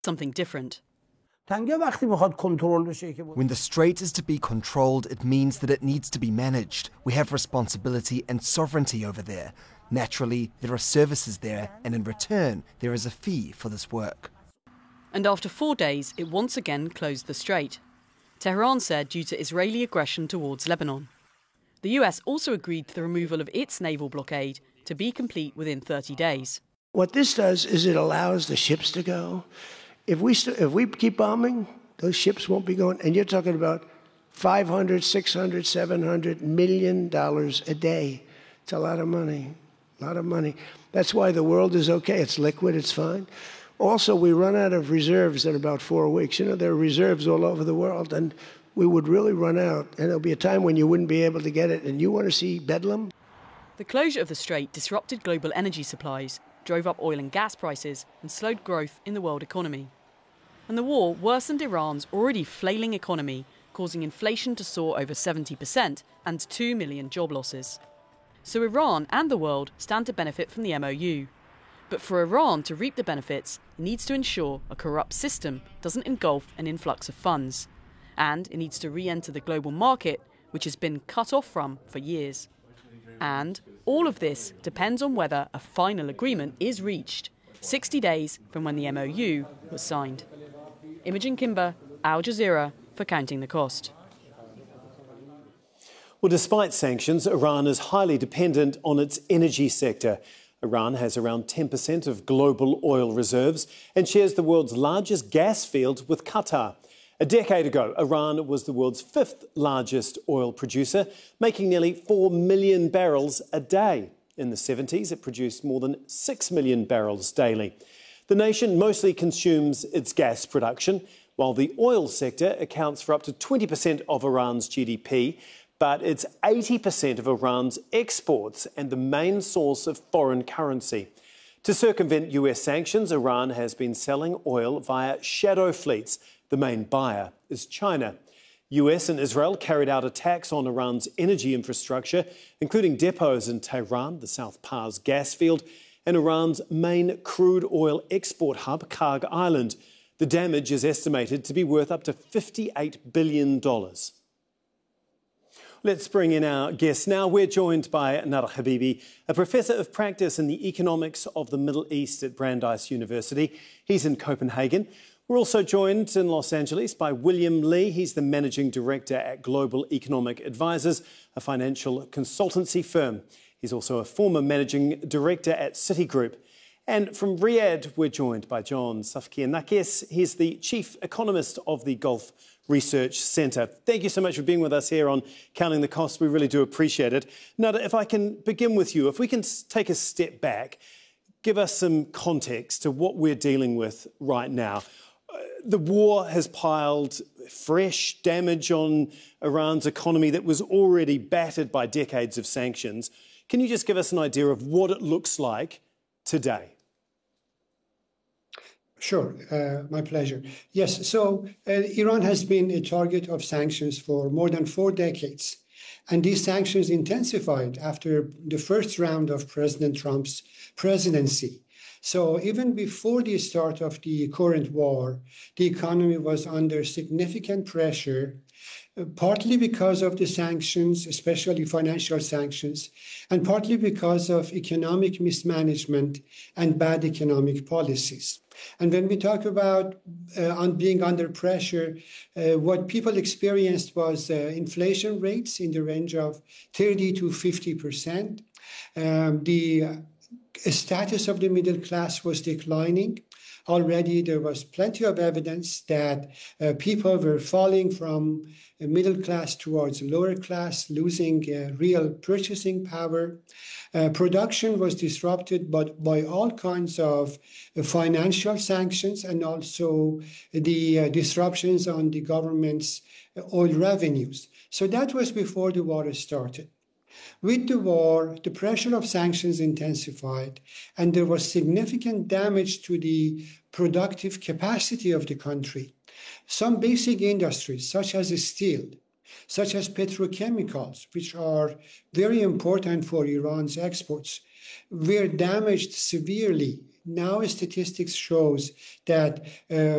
something different. When the strait is to be controlled, it means that it needs to be managed. We have responsibility and sovereignty over there. Naturally, there are services there, and in return, there is a fee for this work. And after 4 days, it once again closed the strait. Tehran said due to Israeli aggression towards Lebanon. The US also agreed to the removal of its naval blockade to be complete within 30 days. What this does is it allows the ships to go. If we keep bombing, those ships won't be going. And you're talking about $500, $600, $700 million a day. It's a lot of money, a lot of money. That's why the world is okay. It's liquid, it's fine. Also, we run out of reserves in about 4 weeks. You know, there are reserves all over the world, and we would really run out. And there'll be a time when you wouldn't be able to get it. And you want to see bedlam? The closure of the strait disrupted global energy supplies, drove up oil and gas prices and slowed growth in the world economy. And the war worsened Iran's already flailing economy, causing inflation to soar over 70% and 2 million job losses. So Iran and the world stand to benefit from the MOU. But for Iran to reap the benefits, it needs to ensure a corrupt system doesn't engulf an influx of funds. And it needs to re-enter the global market, which has been cut off from for years. And all of this depends on whether a final agreement is reached, 60 days from when the MOU was signed. Imogen Kimber, Al Jazeera, for Counting the Cost. Well, despite sanctions, Iran is highly dependent on its energy sector. Iran has around 10% of global oil reserves and shares the world's largest gas field with Qatar. A decade ago, Iran was the world's 5th largest oil producer, making nearly 4 million barrels a day. In the 70s, it produced more than 6 million barrels daily. The nation mostly consumes its gas production, while the oil sector accounts for up to 20% of Iran's GDP, but it's 80% of Iran's exports and the main source of foreign currency. To circumvent US sanctions, Iran has been selling oil via shadow fleets. The main buyer is China. US and Israel carried out attacks on Iran's energy infrastructure, including depots in Tehran, the South Pars gas field, and Iran's main crude oil export hub, Karg Island. The damage is estimated to be worth up to $58 billion. Let's bring in our guests now. We're joined by Nader Habibi, a professor of practice in the economics of the Middle East at Brandeis University. He's in Copenhagen. We're also joined in Los Angeles by William Lee. He's the managing director at Global Economic Advisors, a financial consultancy firm. He's also a former managing director at Citigroup. And from Riyadh, we're joined by John Safkianakis. He's the chief economist of the Gulf Research Centre. Thank you so much for being with us here on Counting the Cost. We really do appreciate it. Nader, if I can begin with you, if we can take a step back, give us some context to what we're dealing with right now. The war has piled fresh damage on Iran's economy that was already battered by decades of sanctions. Can you just give us an idea of what it looks like today? Sure, my pleasure. Yes, so Iran has been a target of sanctions for more than 4 decades. And these sanctions intensified after the first round of President Trump's presidency. So even before the start of the current war, the economy was under significant pressure, partly because of the sanctions, especially financial sanctions, and partly because of economic mismanagement and bad economic policies. And when we talk about on being under pressure, what people experienced was inflation rates in the range of 30 to 50%. The status of the middle class was declining. Already there was plenty of evidence that people were falling from middle class towards lower class, losing real purchasing power. Production was disrupted by all kinds of financial sanctions and also the disruptions on the government's oil revenues. So that was before the war started. With the war, the pressure of sanctions intensified, and there was significant damage to the productive capacity of the country. Some basic industries, such as steel, such as petrochemicals, which are very important for Iran's exports, were damaged severely. Now statistics shows that